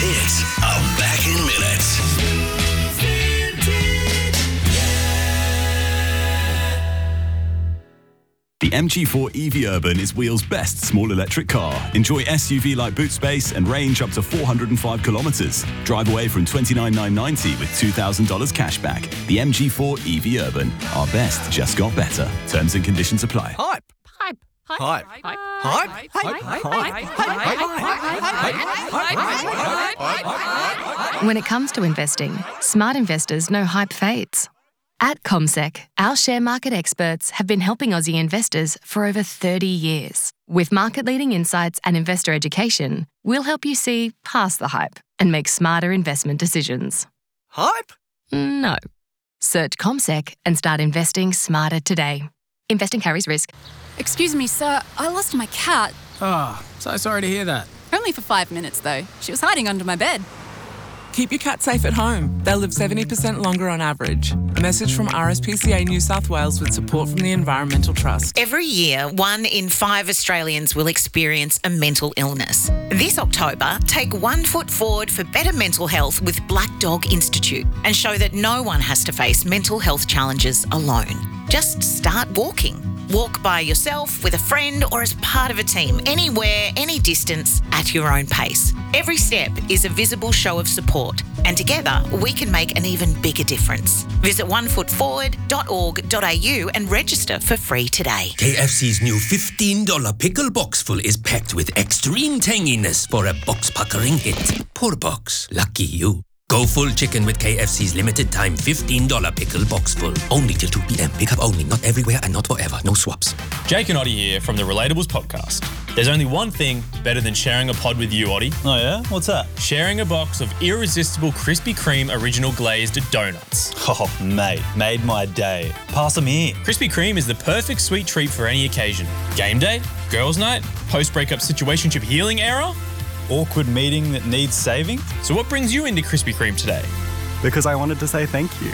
hits are back in minutes. The MG4 EV Urban is Wheels' best small electric car. Enjoy SUV-like boot space and range up to 405 kilometres. Drive away from $29,990 with $2,000 cash back. The MG4 EV Urban. Our best just got better. Terms and conditions apply. Hype. Hype. Hype. Hype. Hype. When it comes to investing, smart investors know hype fades. At CommSec, our share market experts have been helping Aussie investors for over 30 years. With market-leading insights and investor education, we'll help you see past the hype and make smarter investment decisions. Hype? No. Search CommSec and start investing smarter today. Investing carries risk. Excuse me, sir. I lost my cat. Oh, so sorry to hear that. Only for 5 minutes, though. She was hiding under my bed. Keep your cat safe at home. They'll live 70% longer on average. A message from RSPCA New South Wales with support from the Environmental Trust. Every year, 1 in 5 Australians will experience a mental illness. This October, take 1 foot forward for better mental health with Black Dog Institute and show that no one has to face mental health challenges alone. Just start walking. Walk by yourself, with a friend, or as part of a team, anywhere, any distance, at your own pace. Every step is a visible show of support, and together we can make an even bigger difference. Visit onefootforward.org.au and register for free today. KFC's new $15 pickle box full is packed with extreme tanginess for a box-puckering hit. Poor box. Lucky you. Go full chicken with KFC's limited time $15 pickle box full. Only till 2 p.m. Pick up only, not everywhere and not forever. No swaps. Jake and Oddie here from the Relatables podcast. There's only one thing better than sharing a pod with you, Oddie. Oh yeah? What's that? Sharing a box of irresistible Krispy Kreme original glazed donuts. Oh, mate, made my day. Pass them here. Krispy Kreme is the perfect sweet treat for any occasion. Game day, girls' night, post-breakup situationship healing era. Awkward meeting that needs saving? So what brings you into Krispy Kreme today? Because I wanted to say thank you.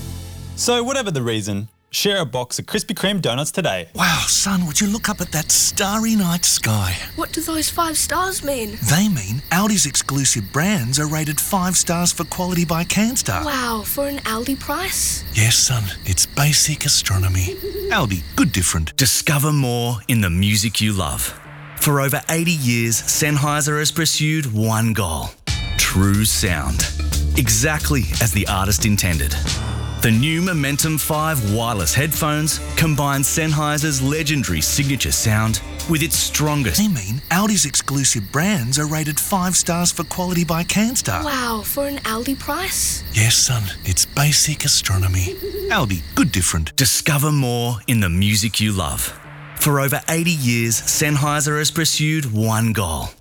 So whatever the reason, share a box of Krispy Kreme donuts today. Wow, son, would you look up at that starry night sky? What do those 5 stars mean? They mean Aldi's exclusive brands are rated 5 stars for quality by CanStar. Wow, for an Aldi price? Yes, son, it's basic astronomy. Aldi, good different. Discover more in the music you love. For over 80 years, Sennheiser has pursued one goal: true sound. Exactly as the artist intended. The new Momentum 5 wireless headphones combine Sennheiser's legendary signature sound with its strongest. They mean Aldi's exclusive brands are rated 5 stars for quality by CanStar. Wow, for an Aldi price? Yes, son, it's basic astronomy. Aldi, good different. Discover more in the music you love. For over 80 years, Sennheiser has pursued one goal: